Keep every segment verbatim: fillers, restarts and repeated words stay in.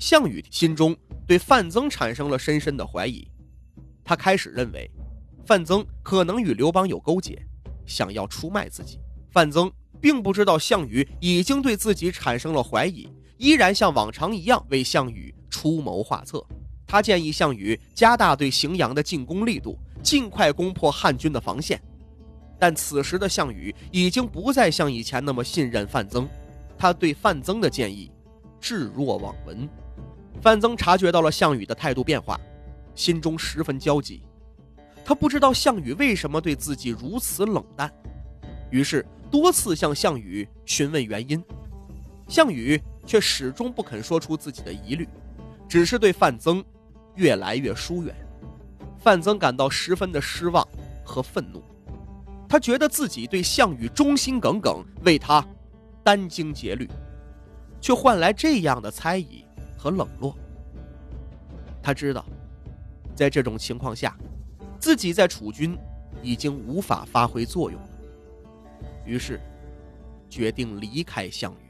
项羽心中对范增产生了深深的怀疑，他开始认为范增可能与刘邦有勾结，想要出卖自己。范增并不知道项羽已经对自己产生了怀疑，依然像往常一样为项羽出谋划策。他建议项羽加大对荥阳的进攻力度，尽快攻破汉军的防线。但此时的项羽已经不再像以前那么信任范增，他对范增的建议置若罔闻。范增察觉到了项羽的态度变化，心中十分焦急。他不知道项羽为什么对自己如此冷淡，于是多次向项羽询问原因。项羽却始终不肯说出自己的疑虑，只是对范增越来越疏远。范增感到十分的失望和愤怒，他觉得自己对项羽忠心耿耿，为他殚精竭虑，却换来这样的猜疑和冷落。他知道在这种情况下，自己在楚军已经无法发挥作用了，于是决定离开项羽。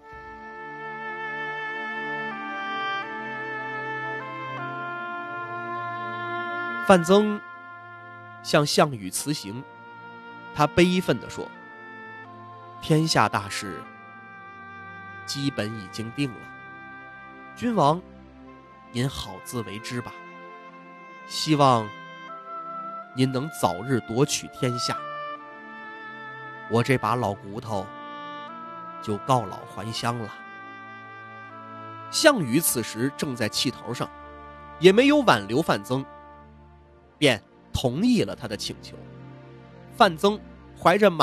范增向项羽辞行，他悲愤地说：天下大事基本已经定了，君王您好自为之吧，希望您能早日夺取天下，我这把老骨头就告老还乡了。项羽此时正在气头上，也没有挽留范增，便同意了他的请求。范增怀着满